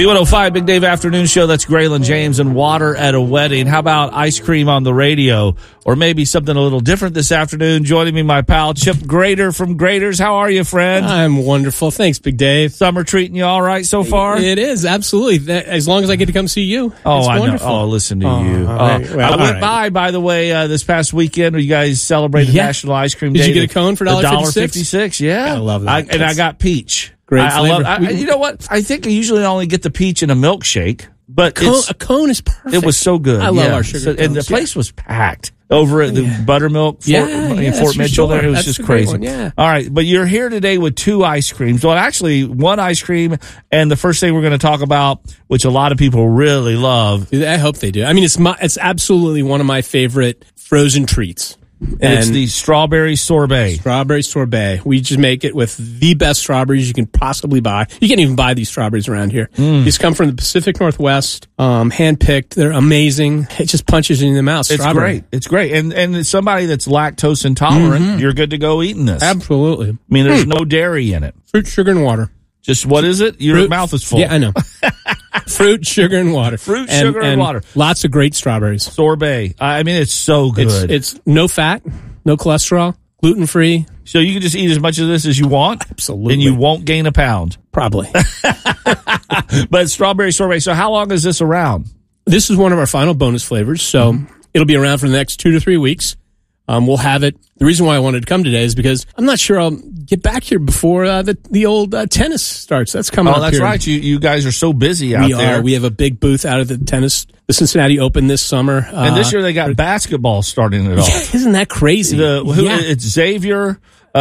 B105, Big Dave Afternoon Show. That's Graylin James and Water at a Wedding. How about ice cream on the radio? Or maybe something a little different this afternoon. Joining me, my pal, Chip Grader from Graders. How are you, friend? I'm wonderful. Thanks, Big Dave. Summer treating you all right so far? It is, absolutely. As long as I get to come see you. Oh, it's I wonderful. know. Oh, listen to you. Well, I went by the way, this past weekend. You guys celebrated National Ice Cream Day. Did you get a cone for $1.56? Yeah. I love that. And I got peach. Great flavor. You know what? I think I usually only get the peach in a milkshake. But a cone is perfect. It was so good. I love our sugar cones. And the place was packed over at the Buttermilk Fort Mitchell there. It was just crazy. All right, but you're here today with two ice creams. Well, actually, one ice cream, and the first thing we're going to talk about, which a lot of people really love. I hope they do. I mean, it's absolutely one of my favorite frozen treats. And it's the strawberry sorbet. Strawberry sorbet. We just make it with the best strawberries you can possibly buy. You can't even buy these strawberries around here. These come from the Pacific Northwest, hand-picked. They're amazing. It just punches you in the mouth. Strawberry. It's great. And somebody that's lactose intolerant, you're good to go eating this. Absolutely. I mean, there's no dairy in it. Fruit, sugar, and water. Just what is it? Your mouth is full. Yeah, I know. Fruit, sugar, and water. Fruit, sugar, and water. Lots of great strawberries. Sorbet. I mean, it's so good. It's no fat, no cholesterol, gluten-free. So you can just eat as much of this as you want? Absolutely. And you won't gain a pound? Probably. But strawberry sorbet. So how long is this around? This is one of our final bonus flavors, so it'll be around for the next 2 to 3 weeks. We'll have it. The reason why I wanted to come today is because I'm not sure I'll get back here before the old tennis starts. That's coming up here. Oh, that's right. You guys are so busy out there. We have a big booth out at the Cincinnati Open this summer. And this year they got basketball starting it off. Isn't that crazy? It's Xavier,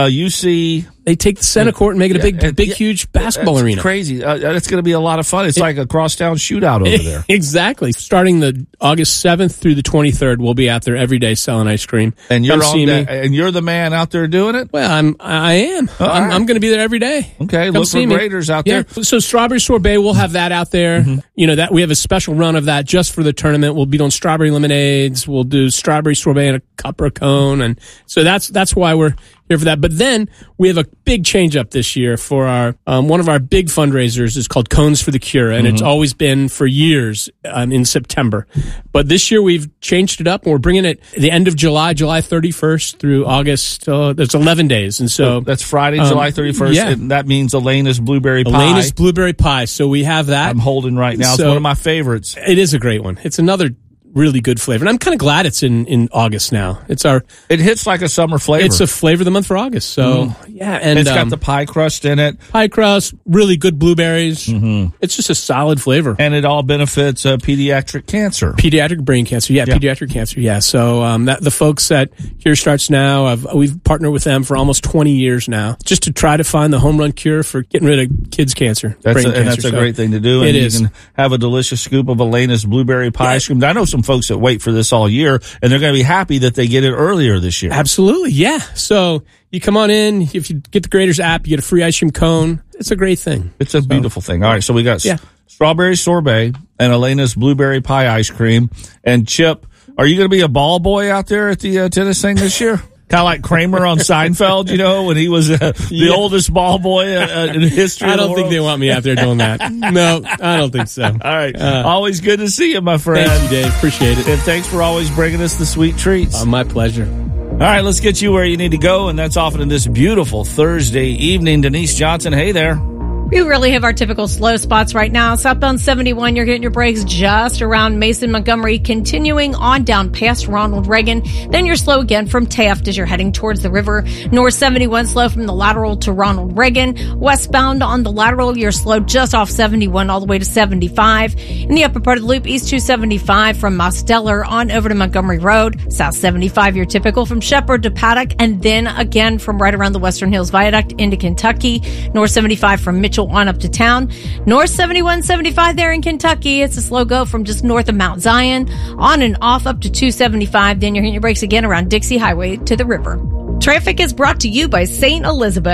UC. They take the center court and make it a big, huge basketball arena. Crazy. It's going to be a lot of fun. It's like a crosstown shootout over there. Exactly. Starting the August 7th through the 23rd, we'll be out there every day selling ice cream. And you're the man out there doing it? Well, I am. I'm going to be there every day. Okay. Look for Graders out there. So strawberry sorbet, we'll have that out there. You know, that we have a special run of that just for the tournament. We'll be doing strawberry lemonades. We'll do strawberry sorbet in a cup or a cone. And so that's why we're here for that. But then we have a big change up this year for our one of our big fundraisers is called Cones for the Cure, and it's always been for years in September. But this year we've changed it up, and we're bringing it the end of July 31st through August. There's 11 days, and so that's Friday, July 31st. Yeah. And that means Elena's Blueberry Pie. Elena's Blueberry Pie. So we have that. I'm holding right now. It's one of my favorites. It is a great one. It's another really good flavor. And I'm kind of glad it's in August now. It hits like a summer flavor. It's a flavor of the month for August. So and it's got the pie crust in it. Pie crust, really good blueberries. It's just a solid flavor. And it all benefits pediatric cancer. Pediatric brain cancer. Yeah, pediatric cancer. Yeah. So the folks at Cure Starts Now, we've partnered with them for almost 20 years now, just to try to find the home run cure for getting rid of kids' cancer. That's a great thing to do. And you can have a delicious scoop of Elena's Blueberry Pie ice cream. I know some folks that wait for this all year, and they're going to be happy that they get it earlier this year. Absolutely, yeah. So you come on in. If you get the Graders app, you get a free ice cream cone. It's a great thing. It's a beautiful thing. All right, so we got strawberry sorbet and Elena's Blueberry Pie ice cream. And Chip, are you going to be a ball boy out there at the tennis thing this year? Kind of like Kramer on Seinfeld, you know, when he was the oldest ball boy in history. I don't think they want me out there doing that. No, I don't think so. All right. Always good to see you, my friend. Thank you, Dave. Appreciate it. And thanks for always bringing us the sweet treats. My pleasure. All right, let's get you where you need to go, and that's off into this beautiful Thursday evening. Denise Johnson, hey there. We really have our typical slow spots right now. Southbound 71, you're getting your brakes just around Mason, Montgomery, continuing on down past Ronald Reagan. Then you're slow again from Taft as you're heading towards the river. North 71, slow from the lateral to Ronald Reagan. Westbound on the lateral, you're slow just off 71 all the way to 75. In the upper part of the loop, East 275 from Mosteller on over to Montgomery Road. South 75, you're typical from Shepherd to Paddock, and then again from right around the Western Hills Viaduct into Kentucky. North 75 from Mitchell on up to town. North 71, 75 there in Kentucky. It's a slow go from just north of Mount Zion on and off up to 275. Then you're hitting your brakes again around Dixie Highway to the river. Traffic is brought to you by St. Elizabeth.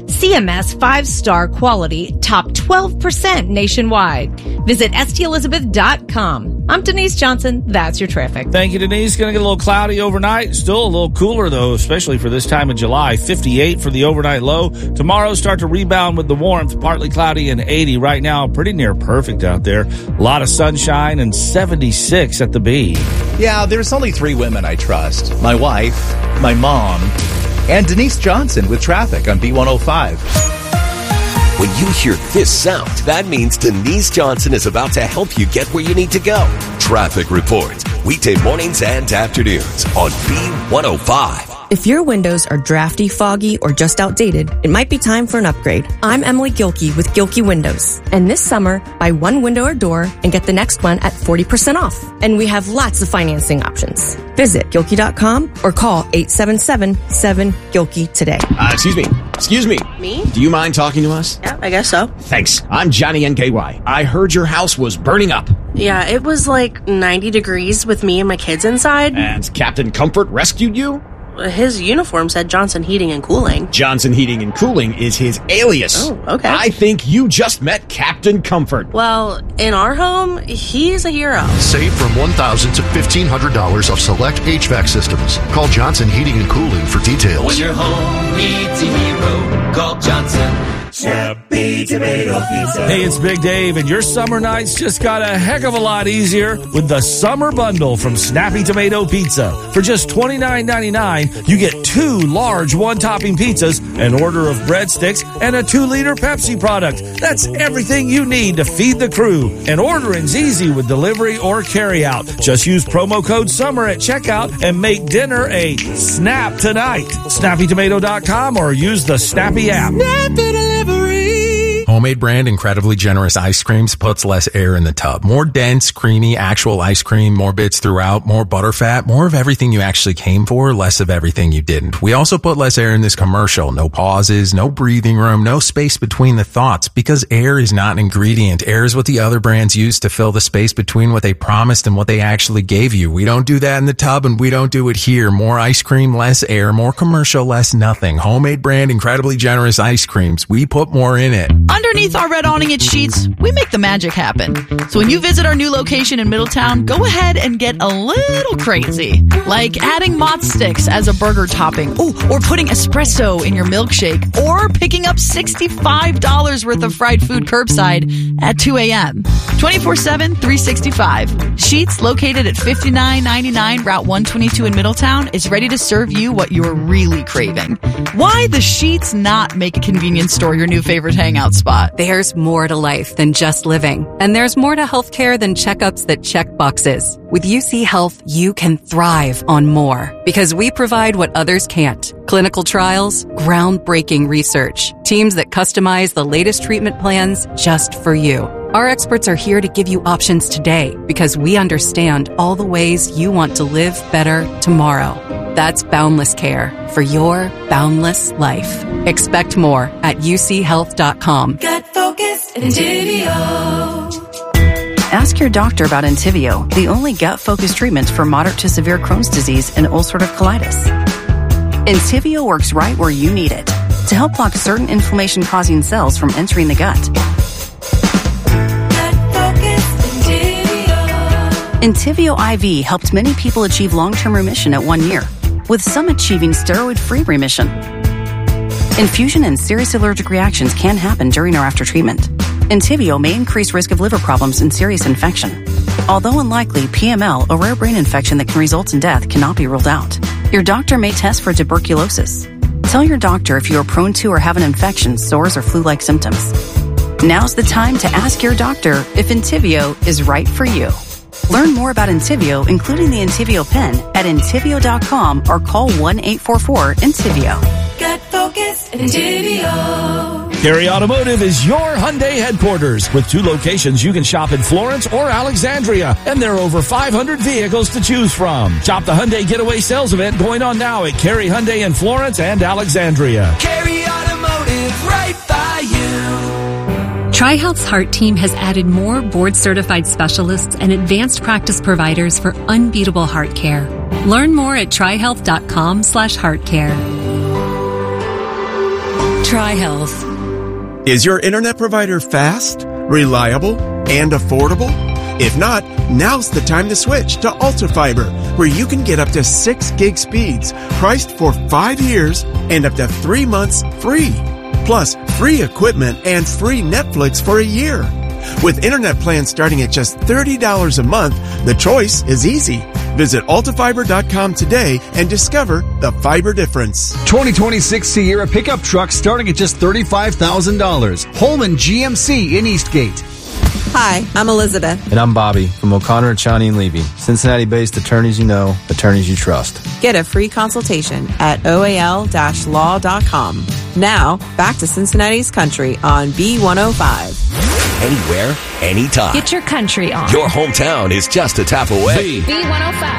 CMS 5-star quality, top 12% nationwide. Visit STElizabeth.com. I'm Denise Johnson. That's your traffic. Thank you, Denise. Going to get a little cloudy overnight. Still a little cooler, though, especially for this time of July. 58 for the overnight low. Tomorrow start to rebound with the warmth. Partly cloudy and 80 right now. Pretty near perfect out there. A lot of sunshine and 76 at the B. Yeah, there's only 3 women I trust. My wife, my mom, and Denise Johnson with traffic on B105. When you hear this sound, that means Denise Johnson is about to help you get where you need to go. Traffic reports, weekday mornings and afternoons on B105. If your windows are drafty, foggy, or just outdated, it might be time for an upgrade. I'm Emily Gilkey with Gilkey Windows. And this summer, buy one window or door and get the next one at 40% off. And we have lots of financing options. Visit Gilkey.com or call 877-7-GILKEY today. Excuse me. Me? Do you mind talking to us? Yeah, I guess so. Thanks. I'm Johnny NKY. I heard your house was burning up. Yeah, it was like 90 degrees with me and my kids inside. And Captain Comfort rescued you? His uniform said Johnson Heating and Cooling. Johnson Heating and Cooling is his alias. Oh, okay. I think you just met Captain Comfort. Well, in our home, he's a hero. Save from $1,000 to $1,500 off select HVAC systems. Call Johnson Heating and Cooling for details. When your home needs a hero, call Johnson. Snappy Tomato Pizza. Hey, it's Big Dave, and your summer nights just got a heck of a lot easier with the Summer Bundle from Snappy Tomato Pizza. For just $29.99, you get 2 large one-topping pizzas, an order of breadsticks, and a 2-liter Pepsi product. That's everything you need to feed the crew. And ordering's easy with delivery or carryout. Just use promo code SUMMER at checkout and make dinner a snap tonight. SnappyTomato.com or use the Snappy app. Homemade brand Incredibly Generous Ice Creams puts less air in the tub. More dense, creamy, actual ice cream, more bits throughout, more butterfat, more of everything you actually came for, less of everything you didn't. We also put less air in this commercial. No pauses, no breathing room, no space between the thoughts, because air is not an ingredient. Air is what the other brands use to fill the space between what they promised and what they actually gave you. We don't do that in the tub, and we don't do it here. More ice cream, less air, more commercial, less nothing. Homemade brand Incredibly Generous Ice Creams. We put more in it. Underneath our red awning at Sheetz, we make the magic happen. So when you visit our new location in Middletown, go ahead and get a little crazy. Like adding Mott's sticks as a burger topping. Or putting espresso in your milkshake. Or picking up $65 worth of fried food curbside at 2 a.m. 24/7, 365. Sheetz, located at 5999 Route 122 in Middletown, is ready to serve you what you're really craving. Why the Sheetz not make a convenience store your new favorite hangout spot? There's more to life than just living. And there's more to healthcare than checkups that check boxes. With UC Health, you can thrive on more. Because we provide what others can't. Clinical trials, groundbreaking research, teams that customize the latest treatment plans just for you. Our experts are here to give you options today because we understand all the ways you want to live better tomorrow. That's Boundless Care for your boundless life. Expect more at uchealth.com. Gut Focus Entivio. Ask your doctor about Entivio, the only gut-focused treatment for moderate to severe Crohn's disease and ulcerative colitis. Entivio works right where you need it to help block certain inflammation-causing cells from entering the gut. Entivio IV helped many people achieve long-term remission at 1 year, with some achieving steroid-free remission. Infusion and serious allergic reactions can happen during or after treatment. Entivio may increase risk of liver problems and serious infection. Although unlikely, PML, a rare brain infection that can result in death, cannot be ruled out. Your doctor may test for tuberculosis. Tell your doctor if you are prone to or have an infection, sores, or flu-like symptoms. Now's the time to ask your doctor if Entivio is right for you. Learn more about Entivio, including the Entivio pen, at Entivio.com or call 1-844-ENTIVIO. Gut Focus Entivio. Carey Automotive is your Hyundai headquarters. With 2 locations, you can shop in Florence or Alexandria, and there are over 500 vehicles to choose from. Shop the Hyundai Getaway Sales Event going on now at Carey Hyundai in Florence and Alexandria. Carey Automotive, right by you. TriHealth's Heart Team has added more board-certified specialists and advanced practice providers for unbeatable heart care. Learn more at TriHealth.com/heartcare. TriHealth. Is your internet provider fast, reliable, and affordable? If not, now's the time to switch to AltaFiber, where you can get up to 6 gig speeds, priced for 5 years and up to 3 months free. Plus, free equipment and free Netflix for a year. With internet plans starting at just $30 a month, the choice is easy. Visit AltaFiber.com today and discover the fiber difference. 2026 Sierra pickup truck starting at just $35,000. Holman GMC in Eastgate. Hi, I'm Elizabeth. And I'm Bobby from O'Connor, Chani & Levy. Cincinnati-based attorneys you know, attorneys you trust. Get a free consultation at oal-law.com. Now, back to Cincinnati's country on B105. Anywhere, anytime. Get your country on. Your hometown is just a tap away. B105.